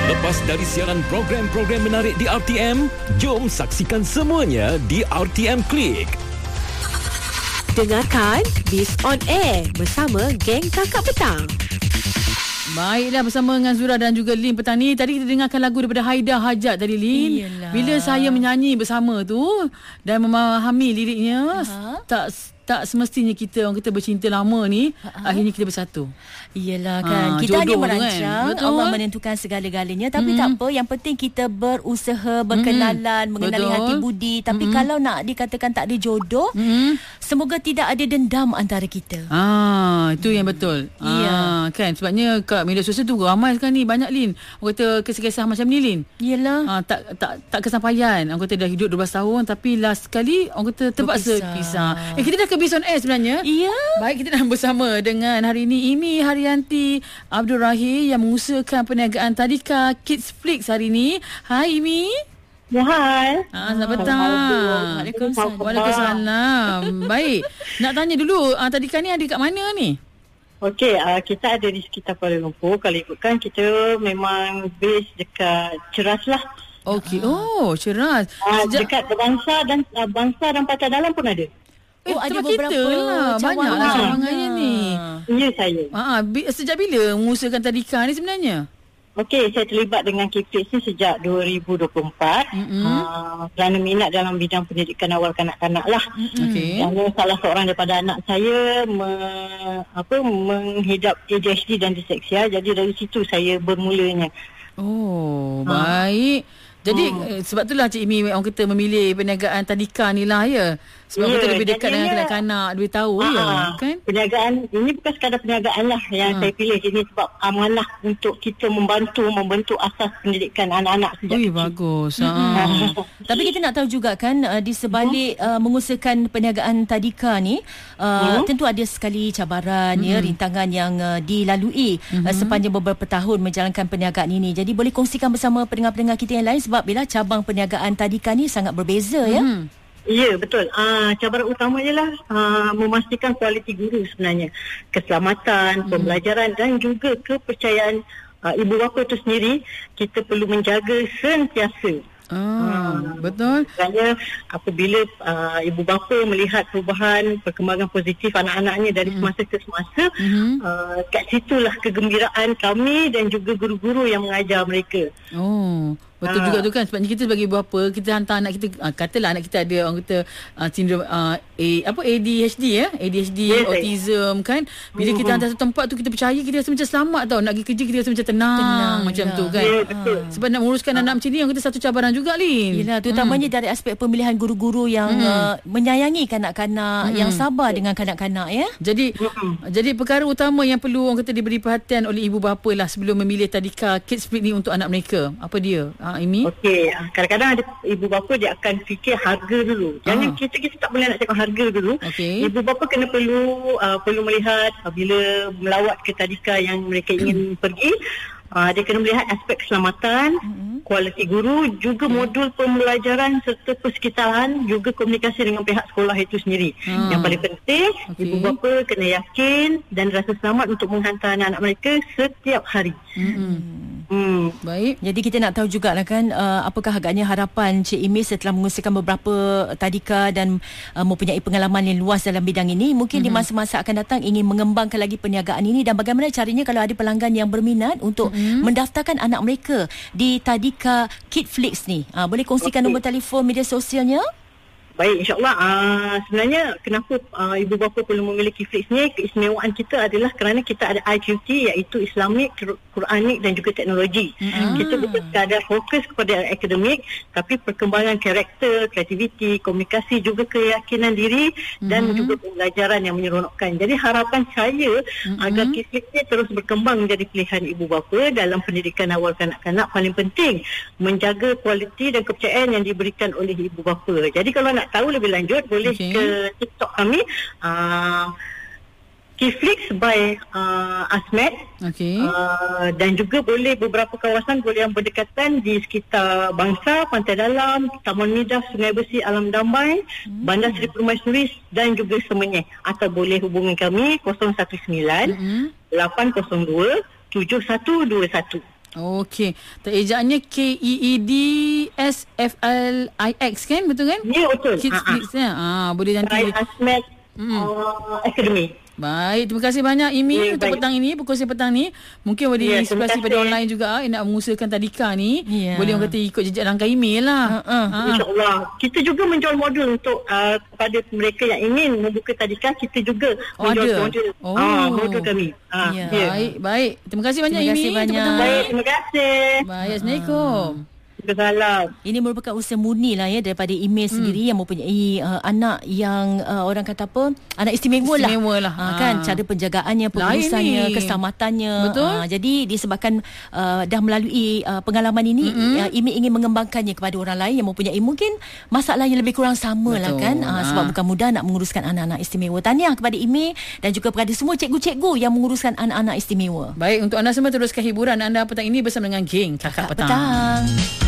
Lepas dari siaran program-program menarik di RTM, jom saksikan semuanya di RTM Klik. Dengarkan Biz on Air bersama geng Kakak Petang. Baiklah, bersama dengan Zura dan juga Lin petang ni. Tadi kita dengarkan lagu daripada Haida Hajat tadi, Lin. Iyalah. Bila saya menyanyi bersama tu dan memahami liriknya, tak semestinya kita bercinta lama ni akhirnya kita bersatu. Iyalah kan, kita hanya merancang, kan? Allah menentukan segala-galanya. Tapi tak apa, yang penting kita berusaha, berkenalan, mengenali hati budi. Tapi kalau nak dikatakan tak ada jodoh, semoga tidak ada dendam antara kita. Itu yang betul. Ya. Kan, sebabnya kat media sosial tu ramai sekarang ni, banyak, Lin. Orang kata kisah-kisah macam ni, Lin. Iyalah. Tak kesampaian. Orang kata dah hidup 12 tahun tapi last sekali orang kata terpaksa pisah. Kita dah ke Biz on Air sebenarnya. Ya. Baik, kita dah bersama dengan hari ini Imi Haryanti Abdul Rahim yang mengusahakan perniagaan tadika Kids Flix hari ini. Hai Imi. Ya, hai. Selamat petang. Waalaikumsalam. Baik. Nak tanya dulu, tadika ni ada kat mana ni? Okey, kita ada di sekitar Kuala Lumpur. Kalau ikutkan, kita memang base dekat Ceras lah. Okey. Ceras. Dekat Bangsa dan Patah Dalam pun ada. Ada beberapa banyak lah cawangannya ni. Ya, saya. Sejak bila mengusahakan tadika ni sebenarnya? Okey, saya terlibat dengan Kiflix ni sejak 2024. Kerana minat dalam bidang pendidikan awal kanak-kanak lah. Okey. Dan salah seorang daripada anak saya menghidap ADHD dan disleksia. Jadi dari situ saya bermulanya. Baik. Jadi sebab itulah Cik Imi orang kata memilih perniagaan tadika ni lah ya. Sebab kita lebih dekat dengan kanak-kanak, lebih tahu kan. Perniagaan ini bukan sekadar perniagaan lah yang saya pilih ini sebab amanah untuk kita membentuk asas pendidikan anak-anak sejak kecil. Bagus. Tapi kita nak tahu juga kan, di sebalik mengusahakan perniagaan tadika ni, tentu ada sekali cabaran rintangan yang dilalui sepanjang beberapa tahun menjalankan perniagaan ini. Jadi boleh kongsikan bersama pendengar-pendengar kita yang lain sebab bila cabang perniagaan tadika ni sangat berbeza ya. Ya, betul. Cabaran utamanya lah memastikan kualiti guru sebenarnya. Keselamatan, pembelajaran dan juga kepercayaan ibu bapa itu sendiri kita perlu menjaga sentiasa. Betul. Kerana apabila ibu bapa melihat perubahan, perkembangan positif anak-anaknya dari semasa ke semasa, kat situlah kegembiraan kami dan juga guru-guru yang mengajar mereka. Betul juga tu kan, sebabnya kita sebagai ibu bapa, kita hantar anak kita, katalah anak kita ada orang kata sindrom ADHD autism kan. Bila kita hantar satu tempat tu, kita percaya kita rasa macam selamat tau. Nak pergi kerja kita rasa macam tenang macam tu kan. Betul. Sebab nak menguruskan anak macam ni, orang kata satu cabaran juga, Lin. Yelah, terutamanya dari aspek pemilihan guru-guru yang menyayangi kanak-kanak, yang sabar dengan kanak-kanak ya. Jadi perkara utama yang perlu orang kata diberi perhatian oleh ibu bapa lah sebelum memilih tadika Kids Flix ni untuk anak mereka. Apa dia? Imi? Okey, kadang-kadang ada ibu bapa dia akan fikir harga dulu. Jangan kita tak boleh nak cakap harga dulu. Ibu bapa kena perlu melihat bila melawat ke tadika yang mereka ingin pergi, dia kena melihat aspek keselamatan, kualiti guru, juga modul pembelajaran serta persekitaran, juga komunikasi dengan pihak sekolah itu sendiri. Yang paling penting, ibu bapa kena yakin dan rasa selamat untuk menghantar anak-anak mereka setiap hari. Baik. Jadi kita nak tahu jugalah kan, apakah agaknya harapan Cik Imi setelah mengusahakan beberapa tadika dan mempunyai pengalaman yang luas dalam bidang ini. Mungkin di masa-masa akan datang ingin mengembangkan lagi perniagaan ini, dan bagaimana caranya kalau ada pelanggan yang berminat untuk mendaftarkan anak mereka di tadika Kids Flix ni. Boleh kongsikan nombor telefon, media sosialnya? Baik, insyaAllah. Sebenarnya kenapa ibu bapa perlu memiliki Flix ni, keistimewaan kita adalah kerana kita ada IQT, iaitu Islamic, Quranik dan juga teknologi. Kita bukan sekadar fokus kepada akademik, tapi perkembangan karakter, kreativiti, komunikasi, juga keyakinan diri dan juga pembelajaran yang menyeronokkan. Jadi harapan saya agar Flix ni terus berkembang menjadi pilihan ibu bapa dalam pendidikan awal kanak-kanak. Paling penting menjaga kualiti dan kepercayaan yang diberikan oleh ibu bapa. Jadi kalau nak tahu lebih lanjut, boleh ke TikTok kami, Kiflix by Asmed. Dan juga boleh beberapa kawasan boleh yang berdekatan di sekitar Bangsa, Pantai Dalam, Taman Midah, Sungai Besi, Alam Damai, Bandar Seri Permaisuri dan juga Semenyih. Atau boleh hubungi kami 019 802 7121. Okey. Ejaannya KEEDSFLIX kan? Betul kan? Ya, betul. Kids Flix boleh nanti. Asmat Academy. Baik, terima kasih banyak Imi untuk baik. petang ini, pukul petang ni. Mungkin boleh inspirasi pada orang lain juga yang nak mengusahakan tadika ni. Boleh orang kata ikut jejak langkah Imi lah. InsyaAllah. Kita juga menjual modul untuk kepada mereka yang ingin membuka tadika, kita juga menjual modul. Modul kami. Baik. Terima kasih banyak Imi. Baik, terima kasih. Baik, Assalamualaikum. Salam. Ini merupakan usaha murni lah ya daripada Imi sendiri yang mempunyai anak yang orang kata apa, anak istimewa lah. Kan cara penjagaannya, pengurusannya, keselamatannya. Betul. Jadi disebabkan dah melalui pengalaman ini, Imi ingin mengembangkannya kepada orang lain yang mempunyai mungkin masalah yang lebih kurang sama lah kan. Sebab bukan mudah nak menguruskan anak-anak istimewa. Tahniah kepada Imi dan juga kepada semua cikgu-cikgu yang menguruskan anak-anak istimewa. Baik, untuk anda semua teruskan hiburan anda petang ini bersama dengan geng Kakak Petang.